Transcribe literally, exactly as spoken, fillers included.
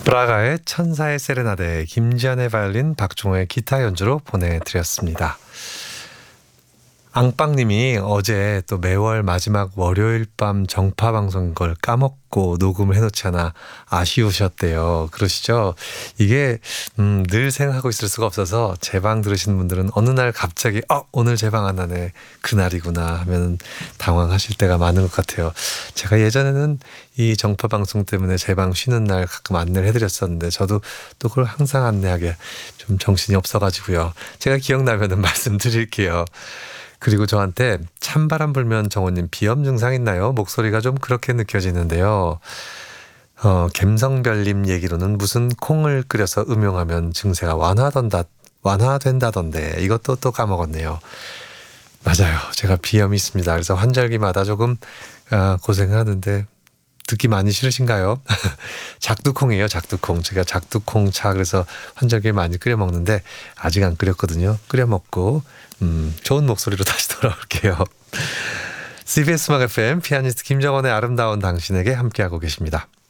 브라가의 천사의 세레나데, 김지한의 바이올린, 박종호의 기타 연주로 보내드렸습니다. 앙빵님이 어제 또 매월 마지막 월요일 밤 정파 방송인 걸 까먹고 녹음을 해놓지 않아 아쉬우셨대요. 그러시죠? 이게 음, 늘 생각하고 있을 수가 없어서 제 방 들으시는 분들은 어느 날 갑자기 어 오늘 제 방 안 나네, 그날이구나 하면 당황하실 때가 많은 것 같아요. 제가 예전에는 이 정파 방송 때문에 제 방 쉬는 날 가끔 안내를 해드렸었는데 저도 또 그걸 항상 안내하게 좀 정신이 없어가지고요. 제가 기억나면은 말씀드릴게요. 그리고 저한테 찬바람 불면 정호님 비염 증상 있나요? 목소리가 좀 그렇게 느껴지는데요. 어, 갬성별님 얘기로는 무슨 콩을 끓여서 음용하면 증세가 완화된다, 완화된다던데 이것도 또 까먹었네요. 맞아요. 제가 비염이 있습니다. 그래서 환절기마다 조금 아, 고생하는데 듣기 많이 싫으신가요? 작두콩이에요. 작두콩. 제가 작두콩 차 그래서 환절기에 많이 끓여 먹는데 아직 안 끓였거든요. 끓여 먹고 음, 좋은 목소리로 다시 돌아올게요. 씨비에스 음악 에프엠 피아니스트 김정원의 아름다운 당신에게 함께하고 계십니다.